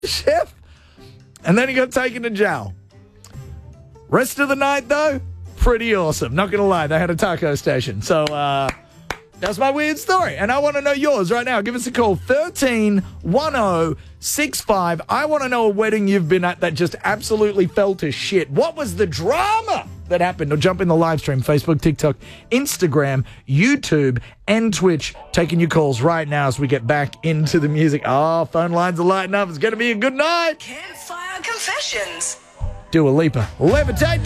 chef. And then he got taken to jail. Rest of the night, though, pretty awesome. Not going to lie, they had a taco station. So, that's my weird story. And I want to know yours right now. Give us a call, 131065. I want to know a wedding you've been at that just absolutely fell to shit. What was the drama that happened? Or jump in the live stream, Facebook, TikTok, Instagram, YouTube, and Twitch. Taking your calls right now as we get back into the music. Oh, phone lines are lighting up. It's going to be a good night. Campfire Confessions. Dua Lipa. Levitate.